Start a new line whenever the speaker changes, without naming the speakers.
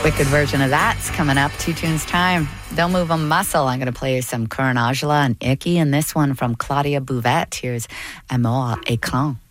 Wicked version of that's coming up. 2 tunes time. Don't Move a Muscle. I'm going to play you some Karan Aujla and Icky, and this one from Claudia Bouvette. Here's Amour Écran.